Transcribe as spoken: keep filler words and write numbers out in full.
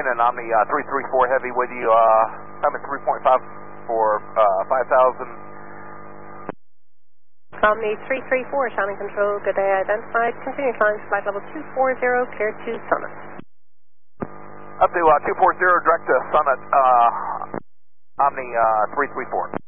Shannon, Omni uh, three three four Heavy with you, uh, coming three point five for uh, five thousand. Omni three three four, Shannon Control, good day identified. Continue climb to flight level two four zero, clear to Summit. Up to uh, two four zero, direct to Summit, uh, Omni uh, three three four.